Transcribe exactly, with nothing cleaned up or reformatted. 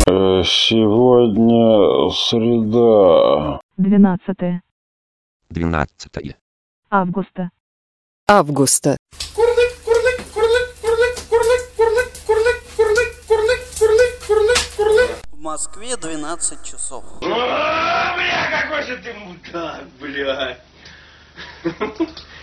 Сегодня среда. Двенадцатое. Двенадцатое. Августа. Августа. Курлык, курлык, курлык, курлык, курлык, курлык, курлык, курлык, курлык, курлык, курлык, курлык. В Москве двенадцать часов. О, бля, какой же ты мудак, бля.